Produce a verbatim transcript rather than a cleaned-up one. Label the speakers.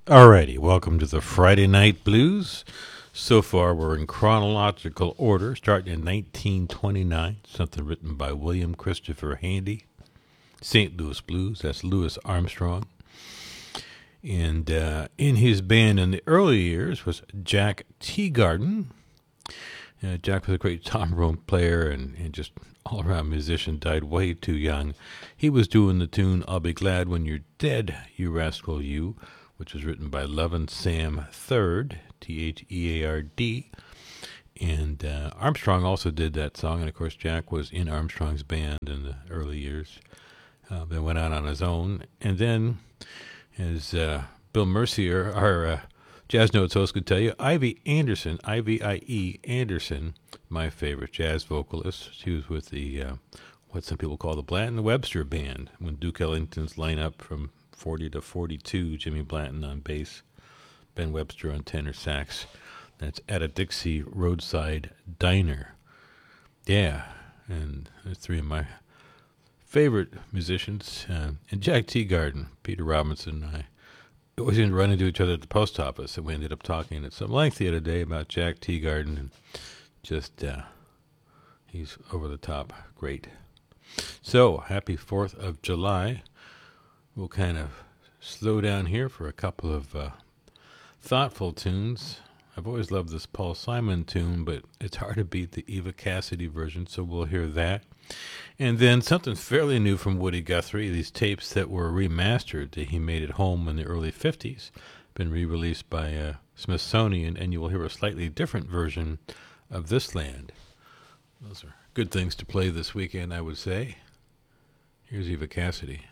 Speaker 1: Alrighty, welcome to the Friday Night Blues. So far, we're in chronological order, starting in nineteen twenty-nine, something written by William Christopher Handy. Saint Louis Blues, that's Louis Armstrong. And uh, in his band in the early years was Jack Teagarden. Uh, Jack was a great trombone player and, and just all-around musician, died way too young. He was doing the tune, I'll Be Glad When You're Dead, You Rascal You, which was written by Levin Sam Third, T H E A R D. And uh, Armstrong also did that song, and of course Jack was in Armstrong's band in the early years. Uh, then went out on his own. And then, as uh, Bill Mercier, our uh, Jazz Notes host, could tell you, Ivy Anderson, I V I E Anderson, my favorite jazz vocalist. She was with the, uh, what some people call the Blanton Webster Band, when Duke Ellington's lineup from forty to forty-two, Jimmy Blanton on bass, Ben Webster on tenor sax. That's at a Dixie Roadside Diner. Yeah, and there's three of my favorite musicians. Uh, and Jack Teagarden, Peter Robinson, and I always ended run into each other at the post office, and we ended up talking at some length the other day about Jack Teagarden, and just, uh, he's over the top great. So, happy fourth of July. We'll kind of slow down here for a couple of uh, thoughtful tunes. I've always loved this Paul Simon tune, but it's hard to beat the Eva Cassidy version, so we'll hear that. And then something fairly new from Woody Guthrie, these tapes that were remastered that he made at home in the early fifties, been re-released by uh, Smithsonian, and you will hear a slightly different version of This Land. Those are good things to play this weekend, I would say. Here's Eva Cassidy.